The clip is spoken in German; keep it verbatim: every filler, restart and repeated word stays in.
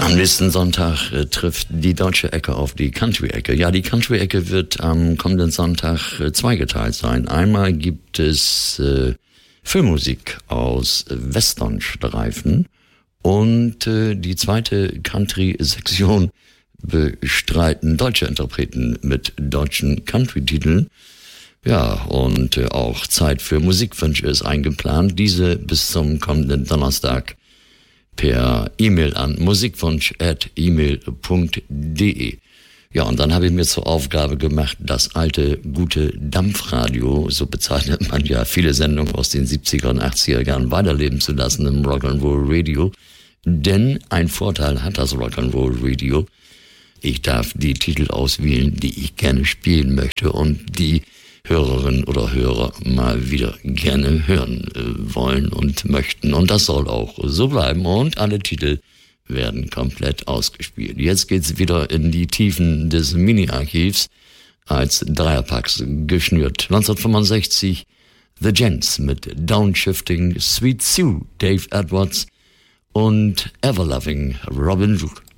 Am nächsten Sonntag äh, trifft die deutsche Ecke auf die Country-Ecke. Ja, die Country-Ecke wird am kommenden Sonntag äh, zweigeteilt sein. Einmal gibt es äh, Filmmusik aus äh, Westernstreifen und äh, die zweite Country-Sektion bestreiten deutsche Interpreten mit deutschen Country-Titeln. Ja, und äh, auch Zeit für Musikwünsche ist eingeplant. Diese bis zum kommenden Donnerstag per E-Mail an musikwunsch at e mail punkt de. Ja, und dann habe ich mir zur Aufgabe gemacht, das alte, gute Dampfradio, so bezeichnet man ja viele Sendungen aus den siebziger und achtziger Jahren, weiterleben zu lassen im Rock'n'Roll Radio. Denn ein Vorteil hat das Rock'n'Roll Radio. Ich darf die Titel auswählen, die ich gerne spielen möchte und die Hörerinnen oder Hörer mal wieder gerne hören äh, wollen und möchten. Und das soll auch so bleiben. Und alle Titel werden komplett ausgespielt. Jetzt geht's wieder in die Tiefen des Mini-Archivs als Dreierpacks geschnürt. neunzehnhundertfünfundsechzig The Gents mit Downshifting, Sweet Sue, Dave Edwards und Everloving, Robin Hood.